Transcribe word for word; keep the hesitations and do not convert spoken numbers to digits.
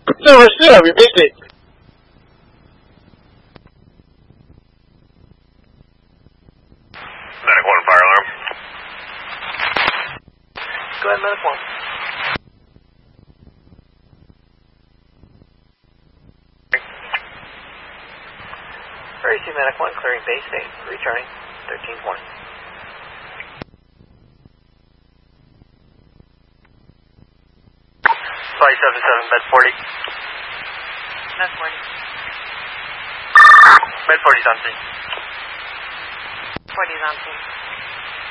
No, Rochelle, we missed it. Medic one, fire alarm. Go ahead, Medic one. Where is you, Medic one? Clearing base state. Returning. thirteen twenty. five seven seven, Med forty. Med forty. Med forty's on scene. forty's on scene.